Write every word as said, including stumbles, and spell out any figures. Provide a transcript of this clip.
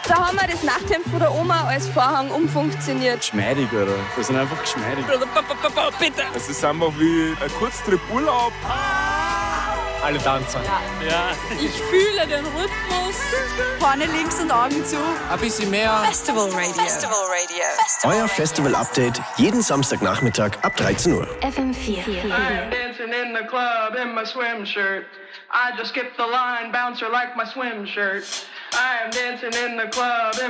Da haben wir das Nachthemd von der Oma als Vorhang umfunktioniert. Geschmeidig, oder? Wir sind einfach geschmeidig. Bitte. Es ist einfach wie ein Kurztrip Urlaub. Alle tanzen. Ja. Ja. Ich fühle den Rhythmus. Vorne links und Augen zu. Ein bisschen mehr. Festival Radio. Festival Radio. Festival Euer Festival-Update jeden Samstagnachmittag ab dreizehn Uhr. F M vier. I'm dancing in the club in my swim shirt. I just skipped the line, bouncer like my swim shirt. I am dancing in the club in